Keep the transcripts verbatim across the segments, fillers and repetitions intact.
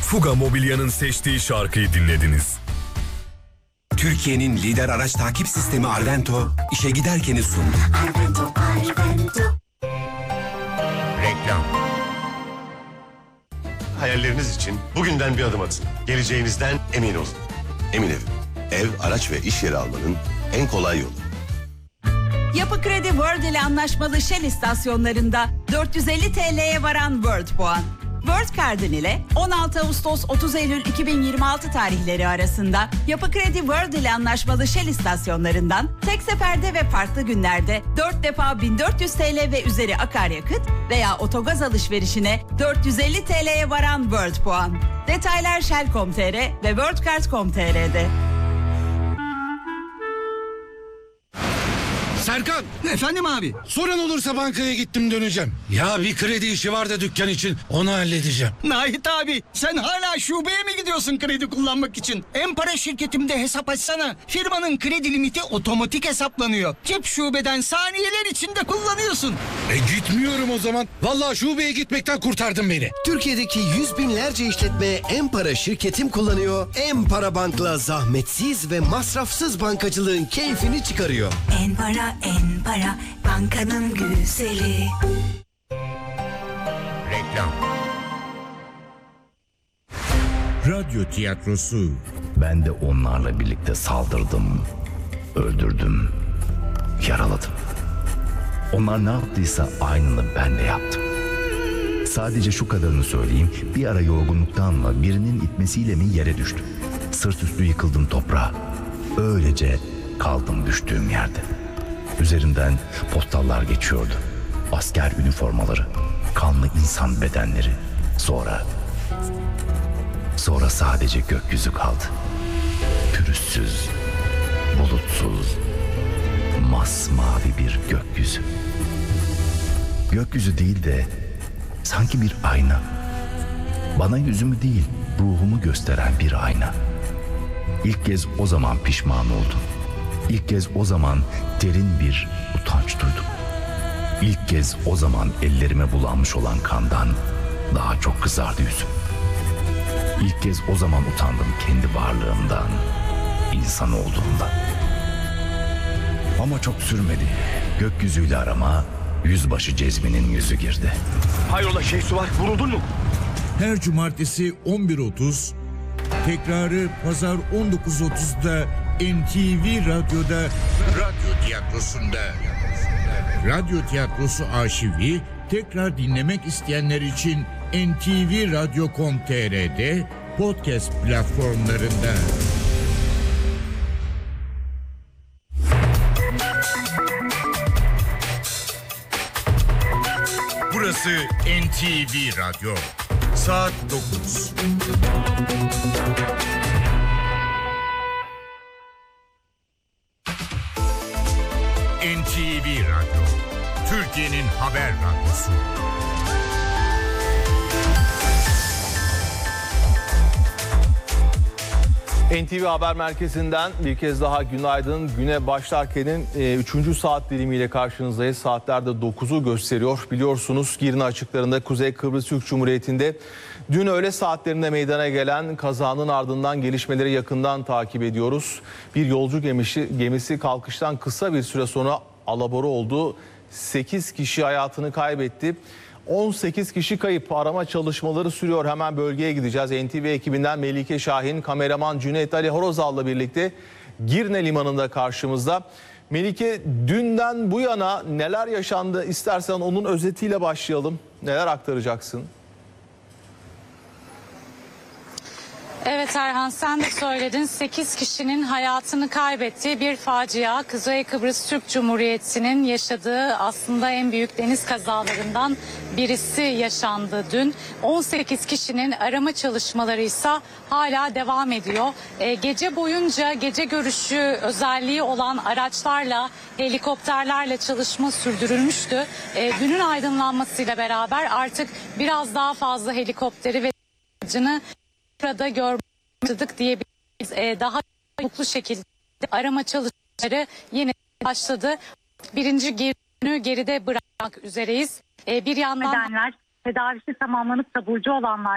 Fuga Mobilya'nın seçtiği şarkıyı dinlediniz. Türkiye'nin lider araç takip sistemi Arvento, işe giderkeni sundu. Arvento, Arvento. Reklam. Hayalleriniz için bugünden bir adım atın. Geleceğinizden emin olun. Emin Ev, ev, araç ve iş yeri almanın en kolay yolu. Yapı Kredi World ile anlaşmalı Shell istasyonlarında dört yüz elli T L'ye varan World puan. World Card'ın ile on altı Ağustos otuz Eylül iki bin yirmi altı tarihleri arasında Yapı Kredi World ile anlaşmalı Shell istasyonlarından tek seferde ve farklı günlerde dört defa bin dört yüz T L ve üzeri akaryakıt veya otogaz alışverişine dört yüz elli T L'ye varan World puan. Detaylar shell nokta com nokta tr ve worldcard nokta com nokta tr'de. Serkan! Efendim abi? Sorun olursa bankaya gittim döneceğim. Ya bir kredi işi var da dükkan için, onu halledeceğim. Nahit abi, sen hala şubeye mi gidiyorsun kredi kullanmak için? En-Para şirketimde hesap açsana. Firmanın kredi limiti otomatik hesaplanıyor. Cep şubeden saniyeler içinde kullanıyorsun. E gitmiyorum o zaman. Vallahi şubeye gitmekten kurtardın beni. Türkiye'deki yüz binlerce işletme En-Para şirketim kullanıyor. En-Para Bank'la zahmetsiz ve masrafsız bankacılığın keyfini çıkarıyor. En-Para, En-Para, bankanın güzeli. Reklam. Radyo tiyatrosu. Ben de onlarla birlikte saldırdım, öldürdüm, yaraladım. Onlar ne yaptıysa aynını ben de yaptım. Sadece şu kadarını söyleyeyim, bir ara yorgunluktan mı, birinin itmesiyle mi yere düştüm. Sırt üstü yıkıldım toprağa. Öylece kaldım düştüğüm yerde. Üzerimden postallar geçiyordu. Asker üniformaları, kanlı insan bedenleri. Sonra... Sonra sadece gökyüzü kaldı. Pürüzsüz, bulutsuz, masmavi bir gökyüzü. Gökyüzü değil de sanki bir ayna. Bana yüzümü değil, ruhumu gösteren bir ayna. İlk kez o zaman pişman oldum. İlk kez o zaman derin bir utanç duydum. İlk kez o zaman ellerime bulanmış olan kandan daha çok kızardı yüzüm. İlk kez o zaman utandım kendi varlığımdan, insan olduğumdan. Ama çok sürmedi. Gökyüzüyle arama yüzbaşı Cezmi'nin yüzü girdi. Hayrola Şeysu var, vuruldun mu? Her cumartesi on bir otuz, tekrarı pazar on dokuz otuzda N T V Radyo'da, Radyo Tiyatrosu'nda. Radyo Tiyatrosu arşivi tekrar dinlemek isteyenler için N T V Radyo nokta com nokta tr'de podcast platformlarında. Burası N T V Radyo. Saat dokuz. N T V Radyo, Türkiye'nin haber radyosu. N T V Haber Merkezi'nden bir kez daha günaydın. Güne başlarkenin üçüncü saat dilimiyle karşınızdayız. Saatlerde dokuzu gösteriyor. Biliyorsunuz Girne açıklarında Kuzey Kıbrıs Türk Cumhuriyeti'nde dün öğle saatlerinde meydana gelen kazanın ardından gelişmeleri yakından takip ediyoruz. Bir yolcu gemisi, gemisi kalkıştan kısa bir süre sonra alabora oldu. sekiz kişi hayatını kaybetti. on sekiz kişi kayıp, arama çalışmaları sürüyor. Hemen bölgeye gideceğiz. N T V ekibinden Melike Şahin, kameraman Cüneyt Ali Horozal'la birlikte Girne Limanı'nda karşımızda. Melike, dünden bu yana neler yaşandı, istersen onun özetiyle başlayalım. Neler aktaracaksın? Evet Erhan, sen de söyledin. sekiz kişinin hayatını kaybettiği bir facia. Kuzey Kıbrıs Türk Cumhuriyeti'nin yaşadığı aslında en büyük deniz kazalarından birisi yaşandı dün. on sekiz kişinin arama çalışmaları ise hala devam ediyor. E, gece boyunca gece görüşü özelliği olan araçlarla, helikopterlerle çalışma sürdürülmüştü. E, günün aydınlanmasıyla beraber artık biraz daha fazla helikopteri ve aracını burada görmedik diyebiliriz. Ee, daha mutlu şekilde arama çalışmaları yine başladı. Birinci günü geride bırakmak üzereyiz. Ee, bir yandan bedenler, tedavisi tamamlanıp taburcu olanlar var.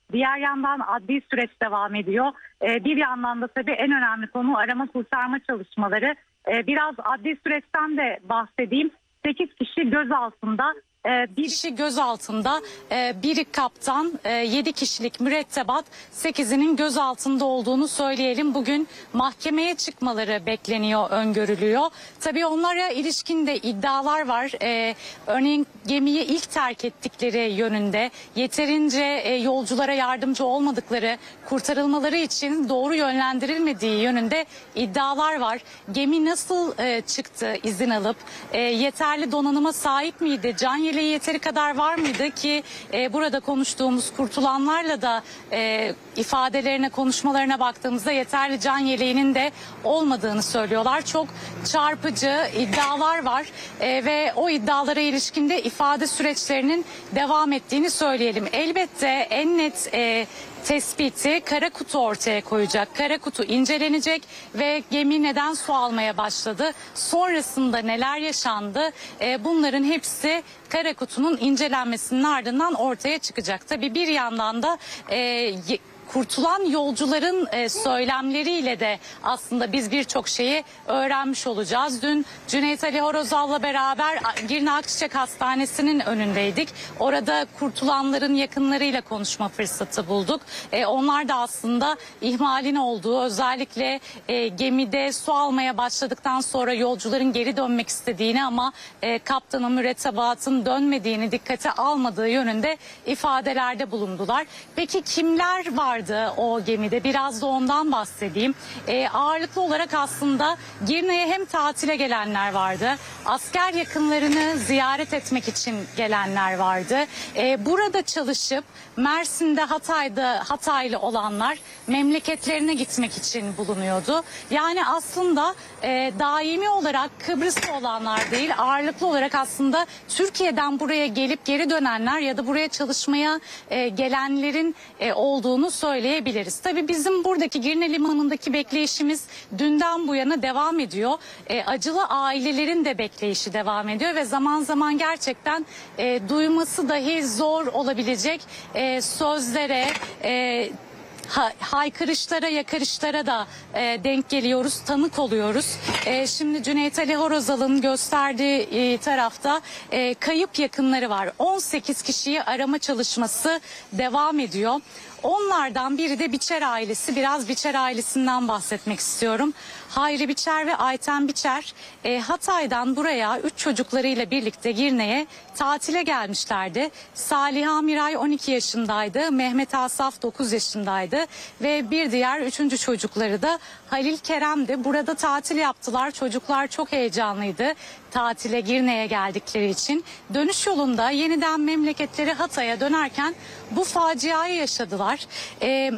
Diğer yandan adli süreç devam ediyor. Ee, bir yandan da tabii en önemli konu arama kurtarma çalışmaları. Ee, biraz adli süreçten de bahsedeyim. sekiz kişi gözaltında. Bir kişi gözaltında, biri kaptan, yedi kişilik mürettebat, sekizinin gözaltında olduğunu söyleyelim. Bugün mahkemeye çıkmaları bekleniyor, öngörülüyor. Tabii onlara ilişkin de iddialar var. Örneğin gemiyi ilk terk ettikleri yönünde, yeterince yolculara yardımcı olmadıkları, kurtarılmaları için doğru yönlendirilmediği yönünde iddialar var. Gemi nasıl çıktı izin alıp, yeterli donanıma sahip miydi, can yeleği yeteri kadar var mıydı ki e, burada konuştuğumuz kurtulanlarla da e, ifadelerine, konuşmalarına baktığımızda yeterli can yeleğinin de olmadığını söylüyorlar. Çok çarpıcı iddialar var e, ve o iddialara ilişkinde ifade süreçlerinin devam ettiğini söyleyelim. Elbette en net e, tespiti kara kutu ortaya koyacak. Kara kutu incelenecek ve gemi neden su almaya başladı? Sonrasında neler yaşandı? E, bunların hepsi kara kutunun incelenmesinin ardından ortaya çıkacak. Tabii bir yandan da e, kurtulan yolcuların e, söylemleriyle de aslında biz birçok şeyi öğrenmiş olacağız. Dün Cüneyt Ali Horozal'la beraber Girne Akçiçek Hastanesi'nin önündeydik. Orada kurtulanların yakınlarıyla konuşma fırsatı bulduk. E, onlar da aslında ihmalin olduğu, özellikle e, gemide su almaya başladıktan sonra yolcuların geri dönmek istediğini ama e, kaptanın, mürettebatın dönmediğini dikkate almadığı yönünde ifadelerde bulundular. Peki kimler var o gemide? Biraz da ondan bahsedeyim. E, ağırlıklı olarak aslında Girne'ye hem tatile gelenler vardı, asker yakınlarını ziyaret etmek için gelenler vardı. E, burada çalışıp Mersin'de, Hatay'da Hataylı olanlar memleketlerine gitmek için bulunuyordu. Yani aslında e, daimi olarak Kıbrıs'ta olanlar değil, ağırlıklı olarak aslında Türkiye'den buraya gelip geri dönenler ya da buraya çalışmaya e, gelenlerin e, olduğunu söyleyebiliriz. Tabii bizim buradaki Girne Limanı'ndaki bekleyişimiz dünden bu yana devam ediyor. E, acılı ailelerin de bekleyişi devam ediyor ve zaman zaman gerçekten e, duyması dahi zor olabilecek e, sözlere, e, Ha, haykırışlara, yakarışlara da e, denk geliyoruz, tanık oluyoruz. E, şimdi Cüneyt Ali Horozal'ın gösterdiği e, tarafta e, kayıp yakınları var. on sekiz kişiyi arama çalışması devam ediyor. Onlardan biri de Biçer ailesi. Biraz Biçer ailesinden bahsetmek istiyorum. Hayri Biçer ve Ayten Biçer e, Hatay'dan buraya üç çocuklarıyla birlikte Girne'ye tatile gelmişlerdi. Saliha Miray on iki yaşındaydı. Mehmet Asaf dokuz yaşındaydı. Ve bir diğer üçüncü çocukları da Halil Kerem'di. Burada tatil yaptılar. Çocuklar çok heyecanlıydı tatile Girne'ye geldikleri için. Dönüş yolunda yeniden memleketleri Hatay'a dönerken bu faciayı yaşadılar. Ee,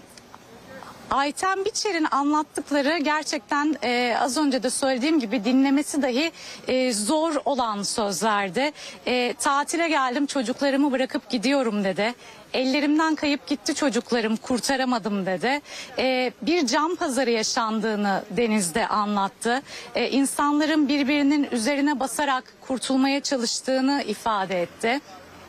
Ayten Biçer'in anlattıkları gerçekten e, az önce de söylediğim gibi dinlemesi dahi e, zor olan sözlerdi. E, tatile geldim, çocuklarımı bırakıp gidiyorum dedi. Ellerimden kayıp gitti çocuklarım, kurtaramadım dedi. E, bir can pazarı yaşandığını denizde anlattı. E, insanların birbirinin üzerine basarak kurtulmaya çalıştığını ifade etti.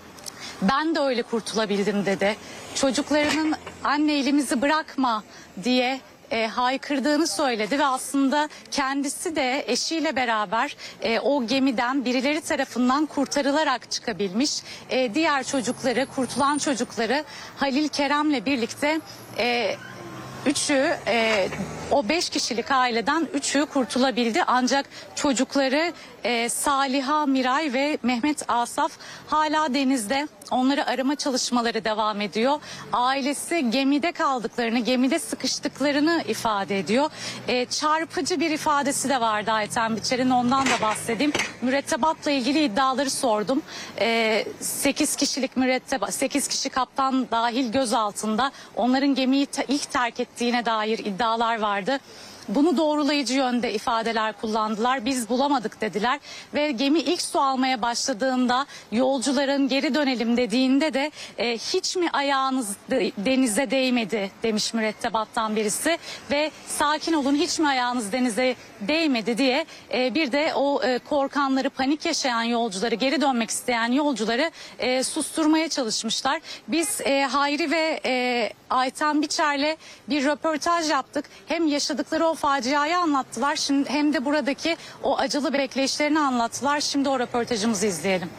Ben de öyle kurtulabildim dedi. Çocuklarının anne elimizi bırakma diye e, haykırdığını söyledi ve aslında kendisi de eşiyle beraber e, o gemiden birileri tarafından kurtarılarak çıkabilmiş. E, diğer çocukları, kurtulan çocukları Halil Kerem'le birlikte e, Üçü e, o beş kişilik aileden üçü kurtulabildi ancak çocukları e, Saliha Miray ve Mehmet Asaf hala denizde. Onları arama çalışmaları devam ediyor. Ailesi gemide kaldıklarını, gemide sıkıştıklarını ifade ediyor. E, çarpıcı bir ifadesi de vardı Ayten Biçer'in, ondan da bahsedeyim. Mürettebatla ilgili iddiaları sordum. E, sekiz kişilik mürettebat, sekiz kişi kaptan dahil gözaltında. Onların gemiyi te- ilk terk ettiğine dair iddialar vardı. Bunu doğrulayıcı yönde ifadeler kullandılar. Biz bulamadık dediler ve gemi ilk su almaya başladığında yolcuların geri dönelim dediğinde de e, hiç mi ayağınız de, denize değmedi demiş mürettebattan birisi ve sakin olun, hiç mi ayağınız denize değmedi diye e, bir de o e, korkanları, panik yaşayan yolcuları, geri dönmek isteyen yolcuları e, susturmaya çalışmışlar. Biz e, Hayri ve e, Ayten Biçer'le bir röportaj yaptık. Hem yaşadıkları o faciayı anlattılar, şimdi hem de buradaki o acılı bekleyişlerini anlattılar. Şimdi o röportajımızı izleyelim.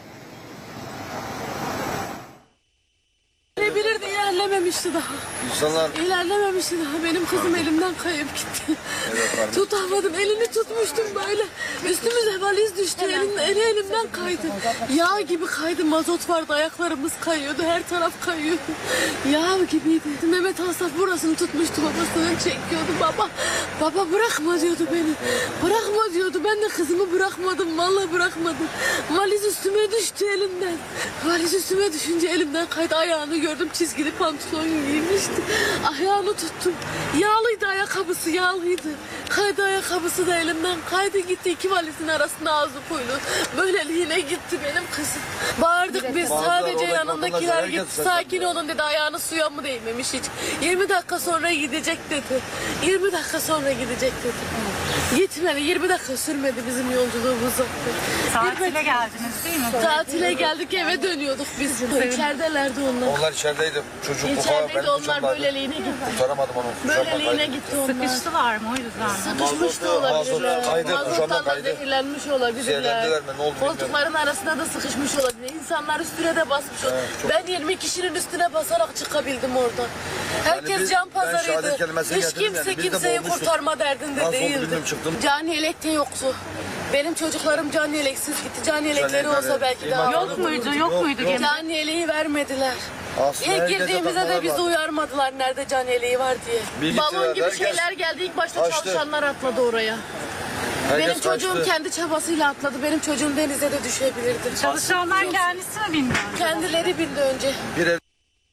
İlerleyebilirdi, ilerlememişti daha. İnsanlar... İlerlememişti daha. Benim kızım elimden kayıp gitti. Evet, tutamadım, elini tutmuştum böyle. Üstümüze valiz düştü, elim, eli elimden kaydı. Yağ gibi kaydı, mazot vardı, ayaklarımız kayıyordu, her taraf kayıyordu. Yağ gibiydi. Mehmet Asaf burasını tutmuştu, babasını çekiyordu. Baba, baba bırakma diyordu beni. Bırakma diyordu, ben de kızımı bırakmadım, vallahi bırakmadım. Valiz üstüme düştü elimden. Valiz üstüme düşünce elimden kaydı, ayağını gördüm, çizgili pantolon giymişti. Ayağını tuttum. Yağlıydı ayakkabısı, yağlıydı. Kaydı ayakkabısı da elimden kaydı gitti. İki valizin arasında ağzı koydu. Böyleliğine gitti benim kızım. Bağırdık biz, sadece yanındakiler gitti. Sakin olun dedi, ayağını suya mı değmemiş hiç. yirmi dakika sonra gidecek dedi. yirmi dakika sonra gidecek dedi. Gitmedi, yirmi dakika sürmedi bizim yolculuğumuz. Tatile geldiniz değil mi? Tatile geldik, eve dönüyorduk biz. İçeridelerdi onlar. Onlar içerideydi. Çocuk bu falan. İçerideydi onlar, böyleliğine gitti. Kurtaramadım onu. Böyleliğine gitti onlar. Sıkıştılar mı o yüzden? Sıkışmış da olabilirler. Mazot kaydı, Mazottan da kaydı. zehirlenmiş olabilirler. Zehirlendiler mi? Ne oldu bilmiyorum. Koltukların arasında da sıkışmış olabilir. İnsanlar üstüne de basmış olabilir. Ben yirmi kişinin üstüne basarak çıkabildim oradan. Herkes Yani biz- can ben pazarıydı. şehadet kelimesini Hiç getirdim kimse yani. Biz de kimseyi boğulmuştuk. kurtarma derdinde Nasıl oldu değildi. bilmiyorum, çıktım. Can yelek de yoktu. Benim çocuklarım can yeleksiz gitti. Can yelekleri yelekleri- olsa belki daha... Yok muydu, yok muydu gemi? Can yeleği vermediler. Aslında İlk herkese girdiğimizde de takmalar bizi var. uyarmadılar nerede can yeleği var diye. Bilgi Balon gibi herkes şeyler geldi. İlk başta kaçtı. çalışanlar atladı oraya. Herkes Benim çocuğum kaçtı. kendi çabasıyla atladı. Benim çocuğum denize de düşebilirdi. Çalışanlar kendisi mi bindi? Kendileri bindi önce. Bir ev...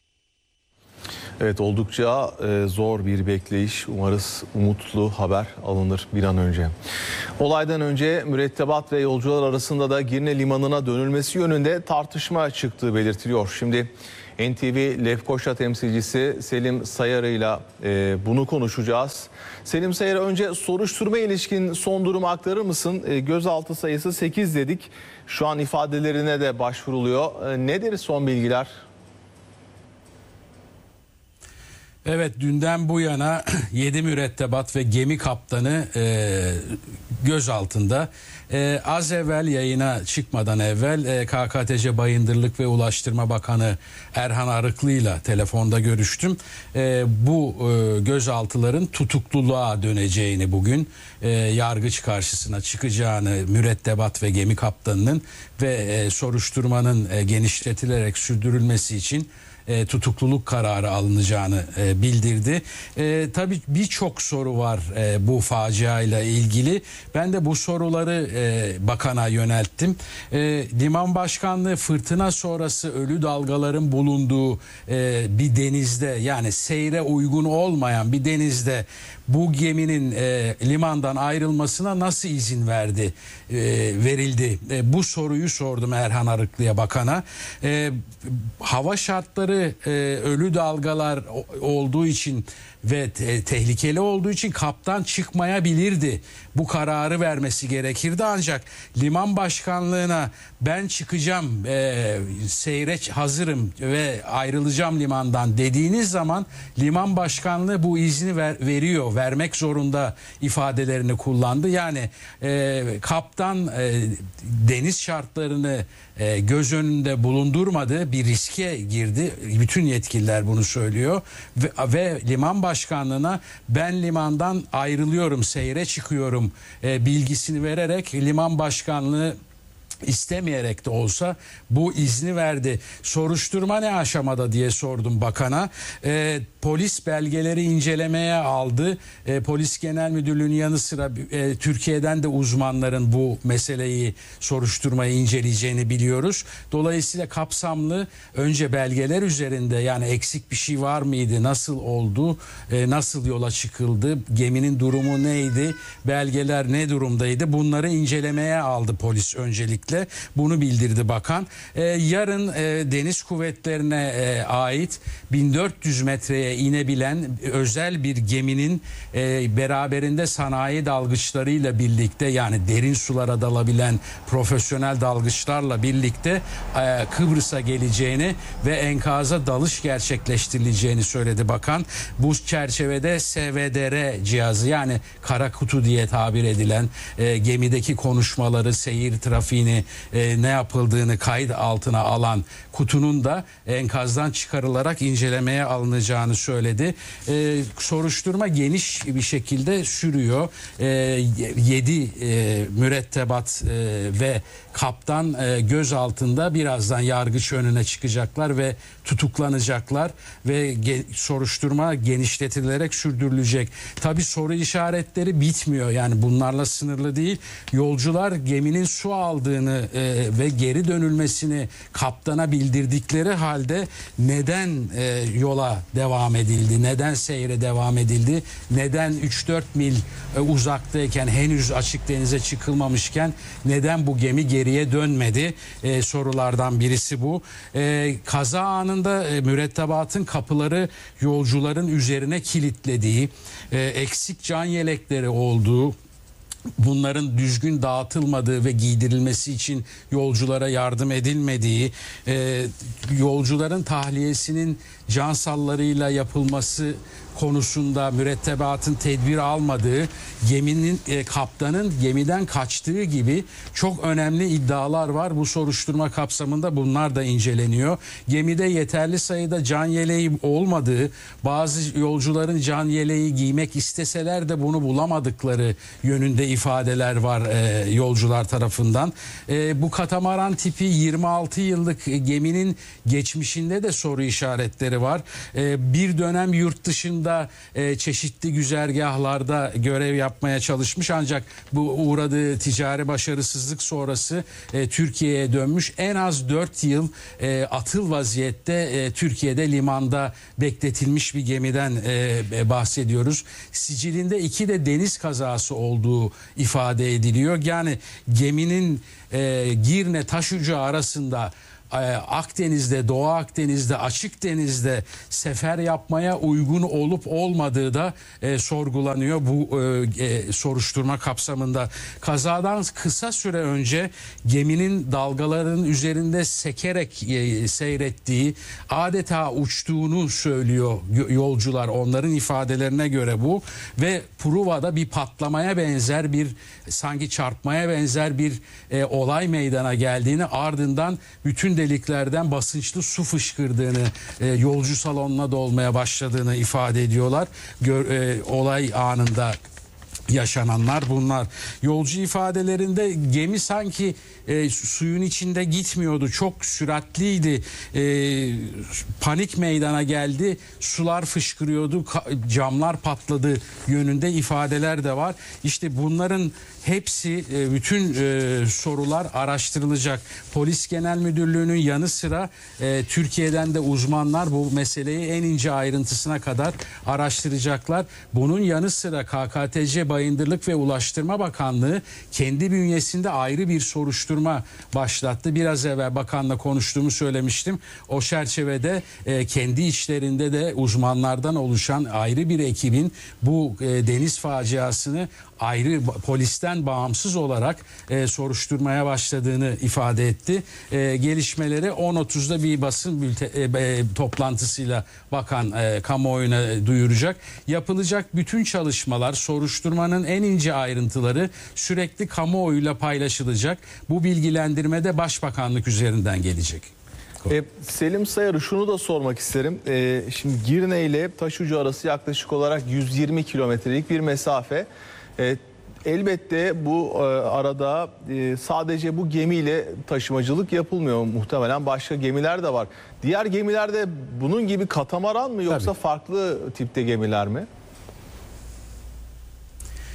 Evet, oldukça e, zor bir bekleyiş. Umarız umutlu haber alınır bir an önce. Olaydan önce mürettebat ve yolcular arasında da Girne Limanı'na dönülmesi yönünde tartışma çıktığı belirtiliyor. Şimdi N T V Lefkoşa temsilcisi Selim Sayarı ile bunu konuşacağız. Selim Sayarı, önce soruşturma ilişkin son durumu aktarır mısın? E, gözaltı sayısı sekiz dedik. Şu an ifadelerine de başvuruluyor. E, nedir son bilgiler? Evet, dünden bu yana yedi mürettebat ve gemi kaptanı e, gözaltında. E, az evvel, yayına çıkmadan evvel e, K K T C Bayındırlık ve Ulaştırma Bakanı Erhan Arıklı ile telefonda görüştüm. E, bu e, gözaltıların tutukluluğa döneceğini, bugün e, yargıç karşısına çıkacağını, mürettebat ve gemi kaptanının ve e, soruşturmanın e, genişletilerek sürdürülmesi için E, tutukluluk kararı alınacağını e, bildirdi. E, tabii birçok soru var e, bu faciayla ilgili. Ben de bu soruları e, bakana yönelttim. E, Liman Başkanlığı fırtına sonrası ölü dalgaların bulunduğu e, bir denizde, yani seyre uygun olmayan bir denizde bu geminin e, limandan ayrılmasına nasıl izin verdi, e, verildi? E, bu soruyu sordum Erhan Arıklı'ya, bakana. E, hava şartları e, ölü dalgalar olduğu için ve te- tehlikeli olduğu için kaptan çıkmayabilirdi. Bu kararı vermesi gerekirdi, ancak liman başkanlığına ben çıkacağım, e, seyre hazırım ve ayrılacağım limandan dediğiniz zaman liman başkanlığı bu izni ver, veriyor, vermek zorunda ifadelerini kullandı. Yani e, kaptan e, deniz şartlarını e, göz önünde bulundurmadı, bir riske girdi. Bütün yetkililer bunu söylüyor ve, ve liman başkanlığına ben limandan ayrılıyorum, seyre çıkıyorum e, bilgisini vererek liman başkanlığı istemeyerek de olsa bu izni verdi. Soruşturma ne aşamada diye sordum bakana. E, polis belgeleri incelemeye aldı. E, Polis Genel Müdürlüğü'nün yanı sıra e, Türkiye'den de uzmanların bu meseleyi, soruşturmayı inceleyeceğini biliyoruz. Dolayısıyla kapsamlı, önce belgeler üzerinde, yani eksik bir şey var mıydı, nasıl oldu, e, nasıl yola çıkıldı, geminin durumu neydi, belgeler ne durumdaydı, bunları incelemeye aldı polis öncelikle. Bunu bildirdi bakan. Ee, yarın e, Deniz Kuvvetlerine e, ait bin dört yüz metreye e, inebilen özel bir geminin e, beraberinde sanayi dalgıçlarıyla birlikte, yani derin sulara dalabilen profesyonel dalgıçlarla birlikte e, Kıbrıs'a geleceğini ve enkaza dalış gerçekleştirileceğini söyledi bakan. Bu çerçevede S V D R cihazı, yani kara kutu diye tabir edilen e, gemideki konuşmaları, seyir trafiğini, e, ne yapıldığını kayıt altına alan kutunun da enkazdan çıkarılarak incelemeye alınacağını söyledi. E, soruşturma geniş bir şekilde sürüyor. E, yedi e, mürettebat e, ve kaptan e, gözaltında, birazdan yargıç önüne çıkacaklar ve tutuklanacaklar ve ge- soruşturma genişletilerek sürdürülecek. Tabii soru işaretleri bitmiyor, yani bunlarla sınırlı değil. Yolcular geminin su aldığını e, ve geri dönülmesini kaptana bildirdikleri halde neden e, yola devam edildi, neden seyre devam edildi, neden üç dört mil e, uzaktayken, henüz açık denize çıkılmamışken neden bu gemi geriye dönmedi e, sorulardan birisi bu. E, kaza anında e, mürettebatın kapıları yolcuların üzerine kilitlediği, e, eksik can yelekleri olduğu, bunların düzgün dağıtılmadığı ve giydirilmesi için yolculara yardım edilmediği, e, yolcuların tahliyesinin can sallarıyla yapılması konusunda mürettebatın tedbir almadığı, geminin e, kaptanın gemiden kaçtığı gibi çok önemli iddialar var. Bu soruşturma kapsamında bunlar da inceleniyor. Gemide yeterli sayıda can yeleği olmadığı, bazı yolcuların can yeleği giymek isteseler de bunu bulamadıkları yönünde ifadeler var e, yolcular tarafından. E, bu katamaran tipi yirmi altı yıllık geminin geçmişinde de soru işaretleri var. E, bir dönem yurt dışında e, çeşitli güzergahlarda görev yapmaya çalışmış, ancak bu uğradığı ticari başarısızlık sonrası e, Türkiye'ye dönmüş. En az dört yıl e, atıl vaziyette e, Türkiye'de limanda bekletilmiş bir gemiden e, bahsediyoruz. Sicilinde iki de deniz kazası olduğu ifade ediliyor. Yani geminin e, Girne Taşucu arasında Akdeniz'de, Doğu Akdeniz'de, Açık Deniz'de sefer yapmaya uygun olup olmadığı da e, sorgulanıyor bu e, e, soruşturma kapsamında. Kazadan kısa süre önce geminin dalgaların üzerinde sekerek e, seyrettiği, adeta uçtuğunu söylüyor yolcular, onların ifadelerine göre bu, ve Pruva'da bir patlamaya benzer bir, sanki çarpmaya benzer bir e, olay meydana geldiğini, ardından bütün deliklerden basınçlı su fışkırdığını, e, yolcu salonuna dolmaya başladığını ifade ediyorlar. Gör, e, olay anında yaşananlar bunlar. Yolcu ifadelerinde gemi sanki e, suyun içinde gitmiyordu. Çok süratliydi. E, panik meydana geldi. Sular fışkırıyordu. Ka- camlar patladı yönünde ifadeler de var. İşte bunların hepsi, e, bütün e, sorular araştırılacak. Polis Genel Müdürlüğü'nün yanı sıra e, Türkiye'den de uzmanlar bu meseleyi en ince ayrıntısına kadar araştıracaklar. Bunun yanı sıra K K T C Bayındırlık ve Ulaştırma Bakanlığı kendi bünyesinde ayrı bir soruşturma başlattı. Biraz evvel bakanla konuştuğumu söylemiştim. O çerçevede e, kendi içlerinde de uzmanlardan oluşan ayrı bir ekibin bu e, deniz faciasını ayrı, polisten bağımsız olarak e, soruşturmaya başladığını ifade etti. E, gelişmeleri on otuzda bir basın bülte, e, e, toplantısıyla bakan e, kamuoyuna duyuracak. Yapılacak bütün çalışmalar, soruşturmanın en ince ayrıntıları sürekli kamuoyuyla paylaşılacak. Bu bilgilendirme de Başbakanlık üzerinden gelecek. E, Selim Sayar'ı şunu da sormak isterim. E, şimdi Girne ile Taşucu arası yaklaşık olarak yüz yirmi kilometrelik bir mesafe. E, elbette bu e, arada e, sadece bu gemiyle taşımacılık yapılmıyor. Muhtemelen başka gemiler de var. Diğer gemilerde bunun gibi katamaran mı, yoksa Tabii. farklı tipte gemiler mi?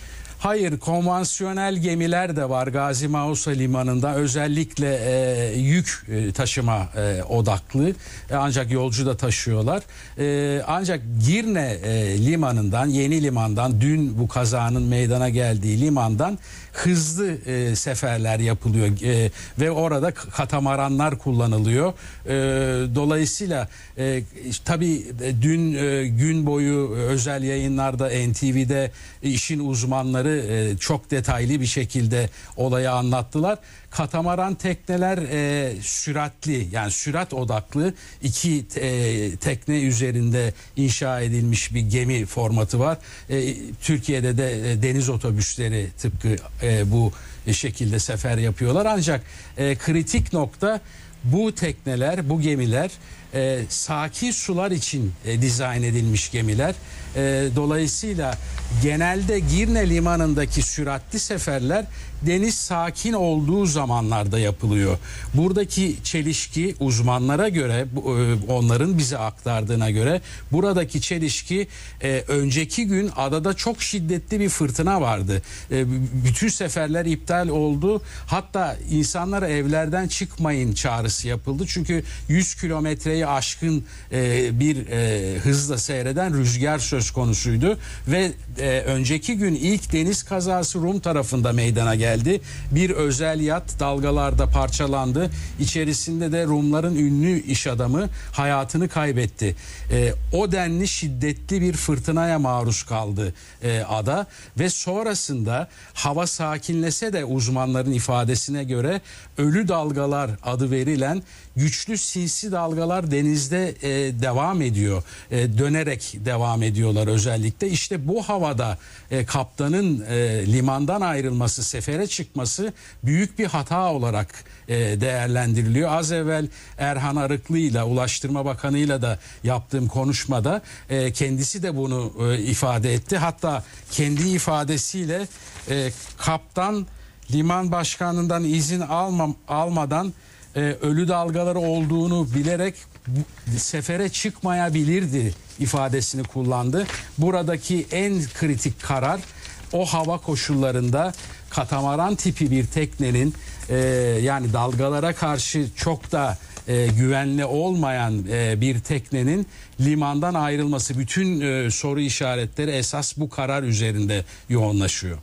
Hayır, konvansiyonel gemiler de var Gazi Mausa Limanı'nda, özellikle e, yük e, taşıma e, odaklı, e, ancak yolcu da taşıyorlar. E, ancak Girne e, limanından, yeni limandan, dün bu kazanın meydana geldiği limandan hızlı e, seferler yapılıyor e, ve orada katamaranlar kullanılıyor. E, dolayısıyla e, tabii e, dün e, gün boyu özel yayınlarda N T V'de işin uzmanları e, çok detaylı bir şekilde olayı anlattılar. Katamaran tekneler e, süratli, yani sürat odaklı iki e, tekne üzerinde inşa edilmiş bir gemi formatı var. E, Türkiye'de de e, deniz otobüsleri tıpkı e, bu şekilde sefer yapıyorlar. Ancak e, kritik nokta, bu tekneler, bu gemiler e, sakin sular için e, dizayn edilmiş gemiler. E, dolayısıyla genelde Girne limanındaki süratli seferler deniz sakin olduğu zamanlarda yapılıyor. Buradaki çelişki uzmanlara göre, onların bize aktardığına göre buradaki çelişki e, önceki gün adada çok şiddetli bir fırtına vardı. E, bütün seferler iptal oldu. Hatta insanlara evlerden çıkmayın çağrısı yapıldı. Çünkü yüz kilometreyi aşkın e, bir e, hızla seyreden rüzgar söz konusuydu ve e, önceki gün ilk deniz kazası Rum tarafında meydana geldi. Bir özel yat dalgalarda parçalandı. İçerisinde de Rumların ünlü iş adamı hayatını kaybetti. E, o denli şiddetli bir fırtınaya maruz kaldı e, ada ve sonrasında hava sakinlese de uzmanların ifadesine göre ölü dalgalar adı verilen güçlü sinsi dalgalar denizde e, devam ediyor. E, dönerek devam ediyorlar özellikle. İşte bu havada e, kaptanın e, limandan ayrılması, sefere çıkması büyük bir hata olarak e, değerlendiriliyor. Az evvel Erhan Arıklı ile Ulaştırma Bakanı ile de yaptığım konuşmada e, kendisi de bunu e, ifade etti. Hatta kendi ifadesiyle e, kaptan liman başkanından izin almam, almadan e, ölü dalgaları olduğunu bilerek bu, sefere çıkmayabilirdi ifadesini kullandı. Buradaki en kritik karar, o hava koşullarında katamaran tipi bir teknenin e, yani dalgalara karşı çok da e, güvenli olmayan e, bir teknenin limandan ayrılması. Bütün e, soru işaretleri esas bu karar üzerinde yoğunlaşıyor.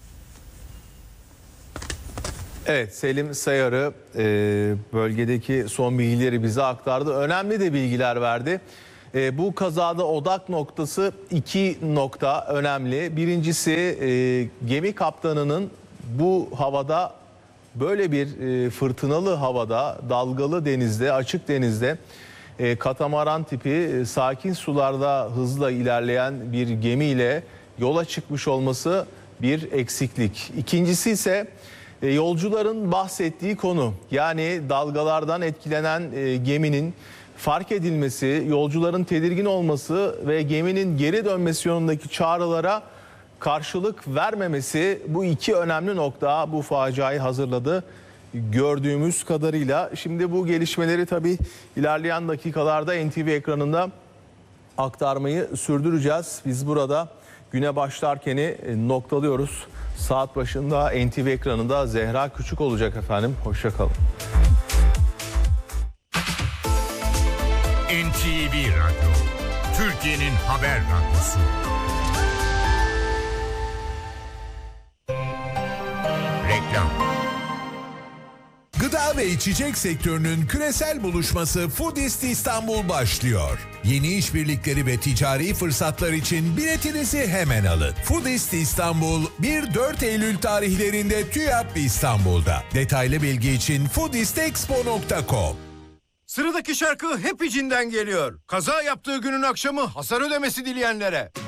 Evet, Selim Sayarı e, bölgedeki son bilgileri bize aktardı. Önemli de bilgiler verdi. E, bu kazada odak noktası iki nokta önemli. Birincisi e, gemi kaptanının bu havada, böyle bir e, fırtınalı havada, dalgalı denizde, açık denizde e, katamaran tipi e, sakin sularda hızla ilerleyen bir gemiyle yola çıkmış olması bir eksiklik. İkincisi ise e, yolcuların bahsettiği konu, yani dalgalardan etkilenen e, geminin fark edilmesi, yolcuların tedirgin olması ve geminin geri dönmesi yönündeki çağrılara karşılık vermemesi, bu iki önemli nokta bu faciayı hazırladı gördüğümüz kadarıyla. Şimdi bu gelişmeleri tabii ilerleyen dakikalarda N T V ekranında aktarmayı sürdüreceğiz. Biz burada güne başlarken'i noktalıyoruz. Saat başında N T V ekranında Zehra Küçük olacak efendim. Hoşça kalın. N T V Radyo, Türkiye'nin haber radyosu. Reklam. Gıda ve içecek sektörünün küresel buluşması Foodist İstanbul başlıyor. Yeni işbirlikleri ve ticari fırsatlar için biletinizi hemen alın. Foodist İstanbul bir dört Eylül tarihlerinde TÜYAP İstanbul'da. Detaylı bilgi için foodistexpo nokta com. Sıradaki şarkı hep içinden geliyor. Kaza yaptığı günün akşamı hasar ödemesi dileyenlere.